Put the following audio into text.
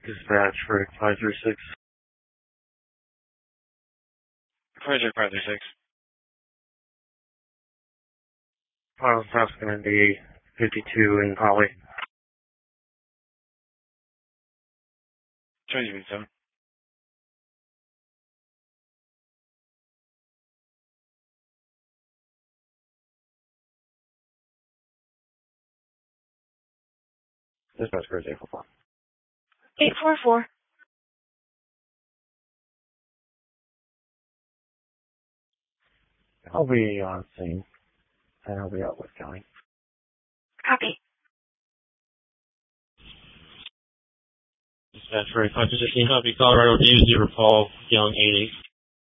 Dispatch for 536. Project 536. Final stop's going to be 52 in Holly. Try to be so. Dispatch for 844. 844. I'll be on scene, and I'll be out with County. Copy. Dispatch for 516, copy, Colorado, D0 Paul, Young 80.